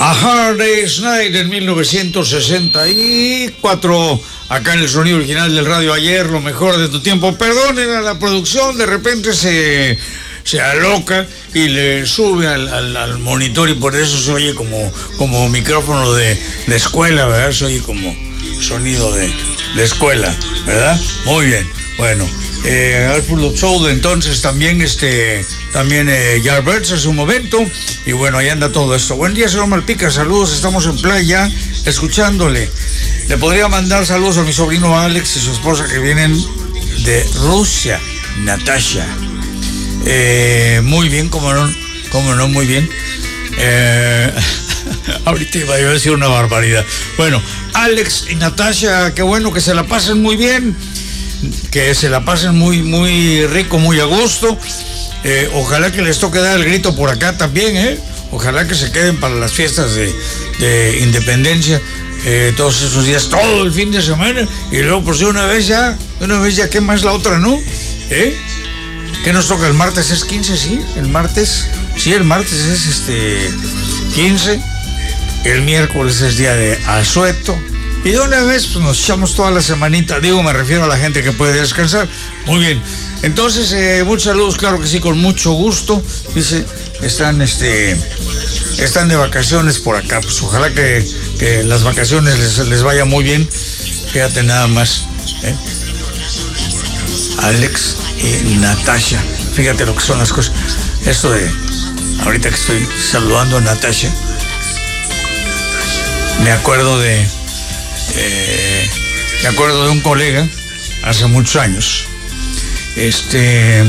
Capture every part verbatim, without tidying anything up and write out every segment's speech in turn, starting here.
A Hard Day's Night en mil novecientos sesenta y cuatro, acá en el sonido original del Radio Ayer, lo mejor de tu tiempo. Perdonen a la producción, de repente se, se aloca y le sube al, al, al monitor y por eso se oye como, como micrófono de, de escuela, ¿verdad? Se oye como sonido de, de escuela, ¿verdad? Muy bien, bueno. Eh, Artful of Soul, entonces también este también eh, Yardbirds en su momento, y bueno, ahí anda todo esto. Buen día, señor Malpica, saludos, estamos en playa escuchándole. Le podría mandar saludos a mi sobrino Alex y su esposa que vienen de Rusia, Natasha. Eh, muy bien, como no, como no, muy bien. Eh, ahorita iba yo a decir una barbaridad. Bueno, Alex y Natasha, qué bueno que se la pasen muy bien. Que se la pasen muy, muy rico, muy a gusto. Eh, ojalá que les toque dar el grito por acá también, ¿eh? Ojalá que se queden para las fiestas de, de independencia, eh, todos esos días, todo el fin de semana. Y luego, pues de una vez ya, de una vez ya, ¿qué más la otra, no? ¿Eh? ¿Qué nos toca? El martes es quince, ¿sí? El martes, sí, el martes es este quince. El miércoles es día de asueto. Y de una vez pues nos echamos toda la semanita, digo, me refiero a la gente que puede descansar. Muy bien, entonces eh, muchos saludos, claro que sí, con mucho gusto. Dice, están este están de vacaciones por acá, pues ojalá que, que las vacaciones les, les vaya muy bien. Fíjate nada más, ¿eh? Alex y Natasha, fíjate lo que son las cosas. Esto de, ahorita que estoy saludando a Natasha, me acuerdo de Eh, me acuerdo de un colega hace muchos años. Este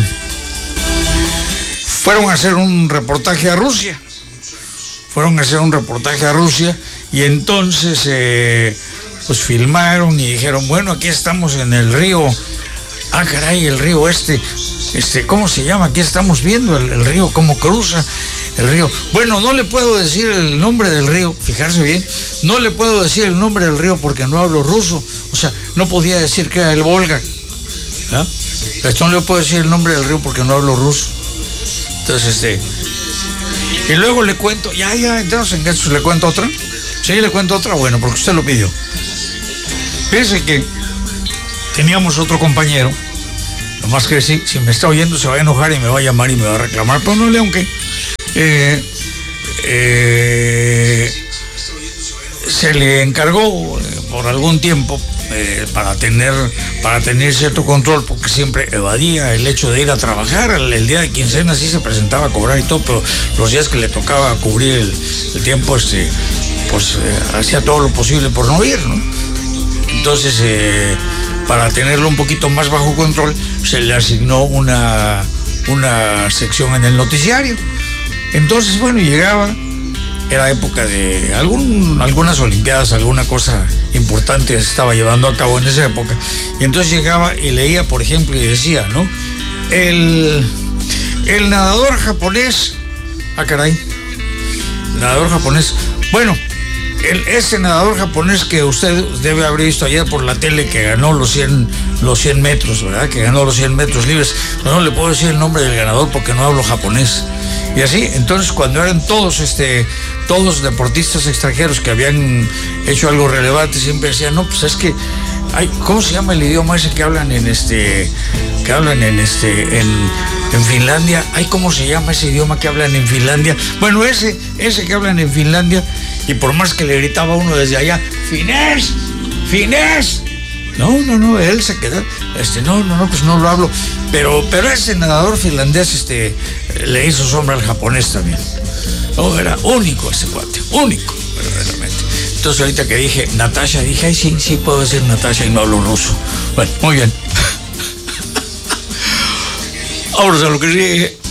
fueron a hacer un reportaje a Rusia. Fueron a hacer un reportaje a Rusia y entonces eh, pues filmaron y dijeron, bueno, aquí estamos en el río. Ah, caray, el río este, este, ¿cómo se llama? Aquí estamos viendo el, el río, cómo cruza el río. Bueno, no le puedo decir el nombre del río, fijarse bien, no le puedo decir el nombre del río porque no hablo ruso, o sea, no podía decir que era el Volga, ¿ah? Esto no le puedo decir el nombre del río porque no hablo ruso. Entonces, este, y luego le cuento, ya, ya, entonces en eso le cuento otra, sí, le cuento otra, bueno, porque usted lo pidió. Fíjese que teníamos otro compañero, nomás que si, si me está oyendo se va a enojar y me va a llamar y me va a reclamar, pero no le aunque eh, eh, se le encargó eh, por algún tiempo eh, para tener para tener cierto control, porque siempre evadía el hecho de ir a trabajar. El, el día de quincena sí se presentaba a cobrar y todo, pero los días que le tocaba cubrir el, el tiempo, este, pues eh, hacía todo lo posible por no ir, ¿no? Entonces, eh, para tenerlo un poquito más bajo control, se le asignó una, una sección en el noticiario. Entonces, bueno, llegaba, era época de algún, algunas olimpiadas, alguna cosa importante se estaba llevando a cabo en esa época. Y entonces llegaba y leía, por ejemplo, y decía, ¿no? El, el nadador japonés, ah, caray, nadador japonés, bueno, El, ese nadador japonés que usted debe haber visto ayer por la tele, que ganó los cien, los cien metros, ¿verdad? Que ganó los cien metros libres. No, no le puedo decir el nombre del ganador porque no hablo japonés. Y así, entonces, cuando eran todos, este, todos deportistas extranjeros que habían hecho algo relevante, siempre decían, no, pues es que, ay, ¿cómo se llama el idioma ese que hablan en este, que hablan en este, en, en Finlandia? Ay, ¿cómo se llama ese idioma que hablan en Finlandia? Bueno, ese, ese que hablan en Finlandia. Y por más que le gritaba uno desde allá, ¡Finés! ¡Finés! No, no, no, él se quedó, este, no, no, no, pues no lo hablo. Pero, pero ese nadador finlandés, este, le hizo sombra al japonés también. Oh, era único ese cuate, único, verdaderamente. Entonces ahorita que dije Natasha, dije, ay, sí, sí puedo decir Natasha y no hablo ruso. Bueno, muy bien. Ahora a lo que sigue.